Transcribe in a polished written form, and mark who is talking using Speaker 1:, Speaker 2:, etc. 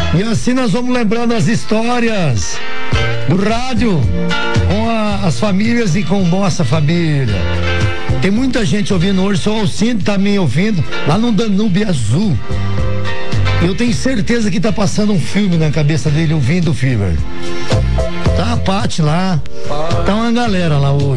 Speaker 1: E assim nós vamos lembrando as histórias do rádio com as famílias e com nossa família. Tem muita gente ouvindo hoje, só o Alcindo tá me ouvindo lá no Danúbio Azul. Eu tenho certeza que tá passando um filme na cabeça dele ouvindo o Fever. Tá a Paty lá, tá uma galera lá hoje.